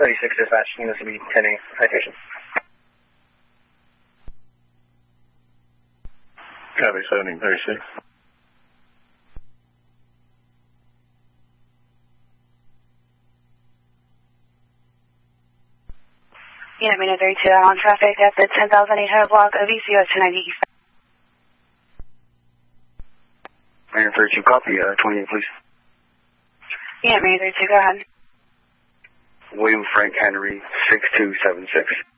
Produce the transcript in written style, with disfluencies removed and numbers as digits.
36 dispatch, units will be 10A, citation. Copy, 1736. Unit Marina 32 on traffic at the 10,800 block of ECO 290 East. Marina 32, copy, 28, please. Unit Marina 32, go ahead. William Frank Henry, 6276.